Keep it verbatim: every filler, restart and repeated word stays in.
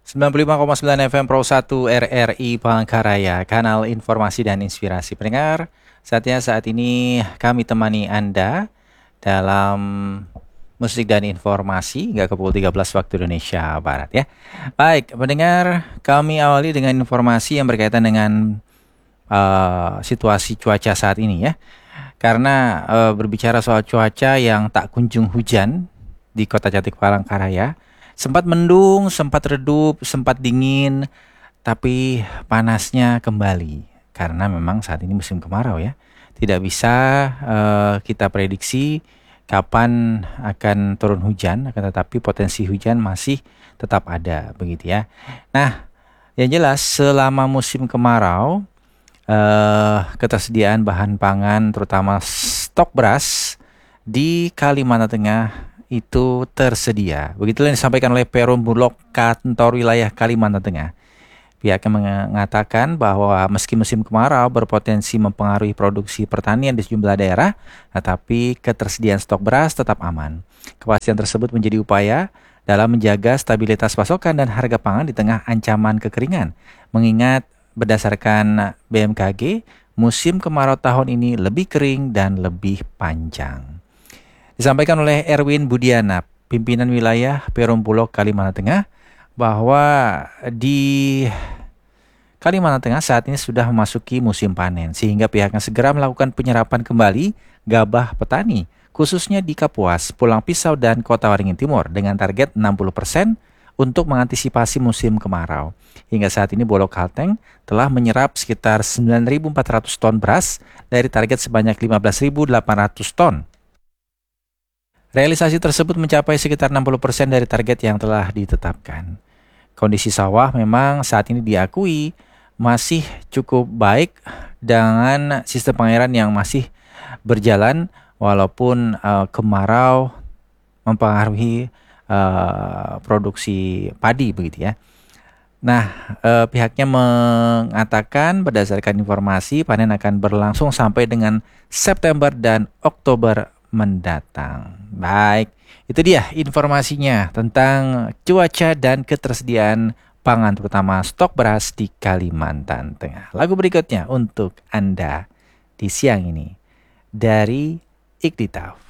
sembilan puluh lima koma sembilan F M Pro satu R R I Palangkaraya, kanal informasi dan inspirasi. Pendengar, saatnya saat ini kami temani Anda dalam musik dan informasi hingga ke pukul tiga belas waktu Indonesia Barat ya. Baik, pendengar, kami awali dengan informasi yang berkaitan dengan uh, situasi cuaca saat ini ya. Karena uh, berbicara soal cuaca yang tak kunjung hujan di Kota Cantik Palangkaraya, sempat mendung, sempat redup, sempat dingin, tapi panasnya kembali. Karena memang saat ini musim kemarau ya. Tidak bisa uh, kita prediksi kapan akan turun hujan, akan tetapi potensi hujan masih tetap ada, begitu ya. Nah, yang jelas selama musim kemarau, uh, ketersediaan bahan pangan terutama stok beras di Kalimantan Tengah itu tersedia. Begitulah yang disampaikan oleh Perum Bulog Kantor Wilayah Kalimantan Tengah. Pihaknya mengatakan bahwa meski musim kemarau berpotensi mempengaruhi produksi pertanian di sejumlah daerah, tetapi ketersediaan stok beras tetap aman. Kepastian tersebut menjadi upaya dalam menjaga stabilitas pasokan dan harga pangan di tengah ancaman kekeringan. Mengingat berdasarkan B M K G, musim kemarau tahun ini lebih kering dan lebih panjang. Disampaikan oleh Erwin Budiana, pimpinan wilayah Perum Bulog Kalimantan Tengah, bahwa di Kalimantan Tengah saat ini sudah memasuki musim panen, sehingga pihaknya segera melakukan penyerapan kembali gabah petani, khususnya di Kapuas, Pulang Pisau, dan Kota Waringin Timur, dengan target enam puluh persen untuk mengantisipasi musim kemarau. Hingga saat ini Bulog Kalteng telah menyerap sekitar sembilan ribu empat ratus ton beras dari target sebanyak lima belas ribu delapan ratus ton. Realisasi tersebut mencapai sekitar enam puluh persen dari target yang telah ditetapkan. Kondisi sawah memang saat ini diakui masih cukup baik dengan sistem pengairan yang masih berjalan walaupun uh, kemarau mempengaruhi uh, produksi padi begitu ya. Nah, uh, pihaknya mengatakan berdasarkan informasi panen akan berlangsung sampai dengan September dan Oktober mendatang. Baik, itu dia informasinya tentang cuaca dan ketersediaan pangan terutama stok beras di Kalimantan Tengah. Lagu berikutnya untuk Anda di siang ini dari Iqtitaf.